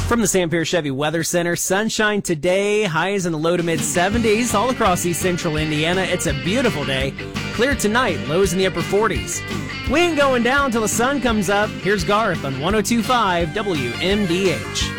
From the Sanpere Chevy Weather Center, sunshine today, highs in the low to mid 70s all across east central Indiana. It's a beautiful day. Clear tonight, lows in the upper 40s. We ain't going down till the sun comes up. Here's Garth on 102.5 WMDH.